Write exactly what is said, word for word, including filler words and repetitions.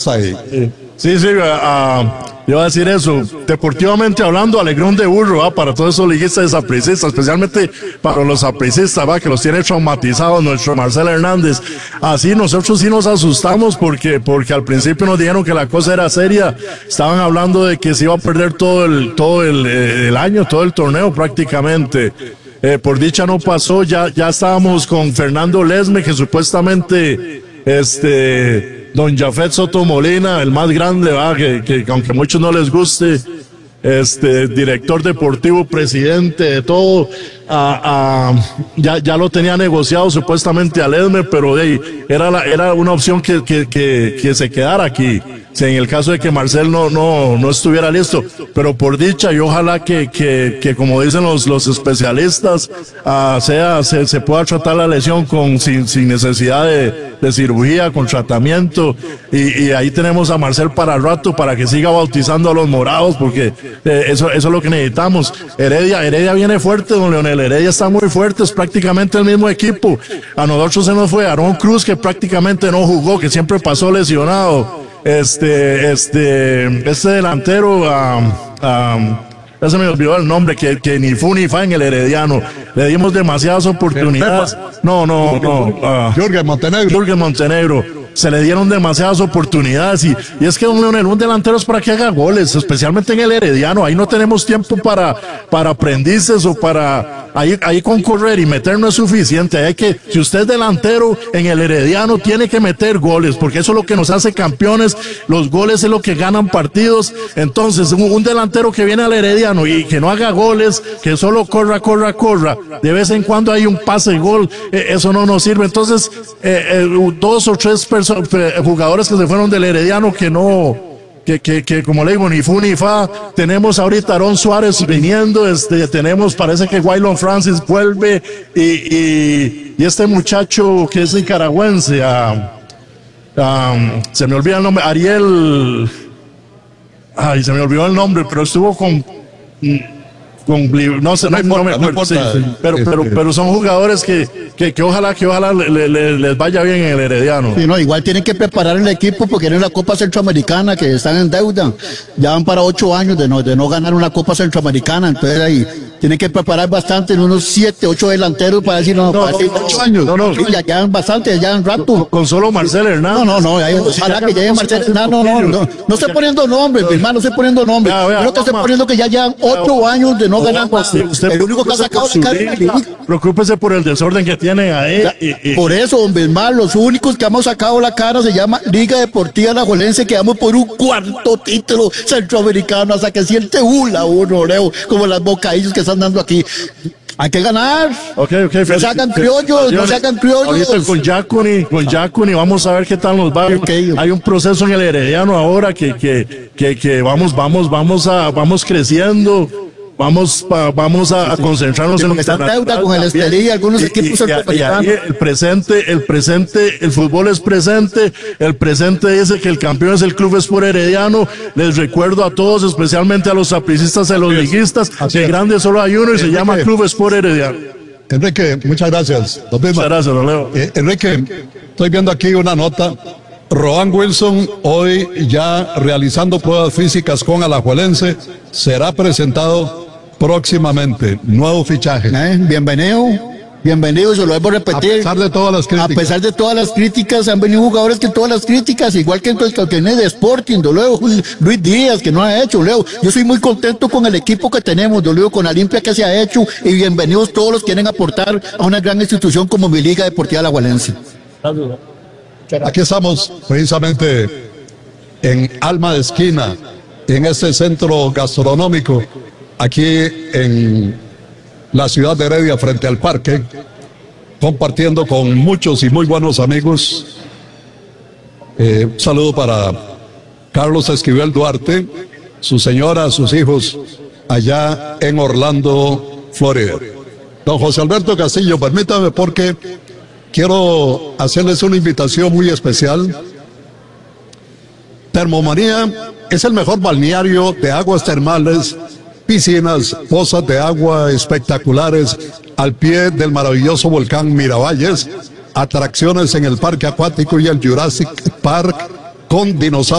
hasta ahí. Sí, sí, uh, yo iba a decir eso. Deportivamente hablando, alegrón de burro, ¿va? Para todos esos liguistas y sapricistas, especialmente para los sapricistas, ¿va? Que los tiene traumatizados nuestro Marcelo Hernández. Así nosotros sí nos asustamos porque, porque al principio nos dijeron que la cosa era seria. Estaban hablando de que se iba a perder todo el, todo el, el año, todo el torneo prácticamente. Eh, por dicha no pasó, ya, ya estábamos con Fernando Lesme, que supuestamente, este, don Jafet Soto Molina, el más grande, ¿va? Que, que aunque a muchos no les guste, este, director deportivo, presidente de todo, a, a, ya, ya lo tenía negociado supuestamente a Lesme, pero hey, era, la, era una opción que, que, que, que se quedara aquí. Si en el caso de que Marcel no, no, no estuviera listo, pero por dicha y ojalá que, que, que como dicen los, los especialistas, uh, sea, se, se pueda tratar la lesión con, sin, sin necesidad de, de cirugía, con tratamiento, y, y ahí tenemos a Marcel para el rato, para que siga bautizando a los morados, porque eh, eso, eso es lo que necesitamos. Heredia, Heredia viene fuerte, don Leonel, Heredia está muy fuerte, es prácticamente el mismo equipo. A nosotros se nos fue Aarón Cruz, que prácticamente no jugó, que siempre pasó lesionado. Este, este, este delantero, um, um, ya se me olvidó el nombre, que, que ni fu ni fa en el Herediano. Le dimos demasiadas oportunidades. No, no, no. Uh, Jorge Montenegro. Jorge Montenegro. Se le dieron demasiadas oportunidades y, y es que don Leonel, un delantero es para que haga goles, especialmente en el Herediano. Ahí no tenemos tiempo para, para aprendices o para, ahí, ahí con correr y meter no es suficiente. Hay que, si usted es delantero en el Herediano, tiene que meter goles, porque eso es lo que nos hace campeones. Los goles es lo que ganan partidos. Entonces, un, un delantero que viene al Herediano y que no haga goles, que solo corra, corra, corra, de vez en cuando hay un pase y gol, eh, eso no nos sirve. Entonces, eh, eh, dos o tres personas, jugadores que se fueron del Herediano que no, que, que, que como le digo, ni fu ni fa. Tenemos ahorita a Aarón Suárez viniendo, este, tenemos, parece que Waylon Francis vuelve y, y, y este muchacho que es nicaragüense, uh, um, se me olvida el nombre, Ariel, ay, se me olvidó el nombre, pero estuvo con... Con, no sé, no, no, no me acuerdo, no importa, sí, sí. Pero, pero, pero son jugadores que, que, que ojalá, que ojalá le, le, les vaya bien en el Herediano. Sí, no, igual tienen que preparar el equipo porque en la Copa Centroamericana que están en deuda, ya van para ocho años de no, de no ganar una Copa Centroamericana, entonces ahí tienen que preparar bastante, en unos siete, ocho delanteros para decir, no, no, para decir, no, ocho años. No, no, sí, ya quedan bastante, ya llevan rato. Con, con solo Marcel Hernández. No, no, no, ya, ojalá que lleguen Marcel Hernández, no, no, no, no estoy poniendo nombres, mi hermano, no estoy poniendo nombres, creo que estoy poniendo que ya llevan ocho años de no ganar. Usted el único que ha sacado de preocúpese por el desorden que tienen ahí. Y, y, por eso, hombre, mal, los únicos que hemos sacado la cara se llama Liga Deportiva Alajuelense, que vamos por un cuarto título centroamericano, hasta que siente hula uno, Leo, como las bocadillos que están dando aquí. Hay que ganar. Ok, ok. No se hagan criollos, no se hagan criollos. Ahorita con Yacuni, con Yacuni, vamos a ver qué tal nos va. Okay. Hay un proceso en el Herediano ahora que, que, que, que vamos, vamos, vamos a, vamos creciendo. Vamos, pa, vamos a, a concentrarnos en lo que está deuda con el Estelí, algunos equipos y, y, y ahí el presente, el presente, el fútbol es presente, el presente dice que el campeón es el Club Sport Herediano. Les recuerdo a todos, especialmente a los sapricistas y a los liguistas, que grande solo hay uno y se llama Club Sport Herediano. Enrique, muchas gracias. Muchas gracias, don Leo. Eh, Enrique, estoy viendo aquí una nota. Roan Wilson, hoy ya realizando pruebas físicas con Alajuelense, será presentado próximamente. Nuevo fichaje. Eh, bienvenido, bienvenido, se lo vuelvo a repetir. A pesar de todas las críticas. A pesar de todas las críticas, han venido jugadores que todas las críticas, igual que el que tiene de Sporting, luego Luis Díaz, que no ha hecho, luego. Yo soy muy contento con el equipo que tenemos, luego con la limpia que se ha hecho, y bienvenidos todos los que quieren aportar a una gran institución como mi Liga Deportiva Alajuelense. Aquí estamos precisamente en Alma de Esquina, en este centro gastronómico, aquí en la ciudad de Heredia, frente al parque, compartiendo con muchos y muy buenos amigos. Eh, un saludo para Carlos Esquivel Duarte, su señora, sus hijos, allá en Orlando, Florida. Don José Alberto Castillo, permítame porque quiero hacerles una invitación muy especial. Termomanía es el mejor balneario de aguas termales, piscinas, pozas de agua espectaculares al pie del maravilloso volcán Miravalles, atracciones en el parque acuático y el Jurassic Park con dinosaurios.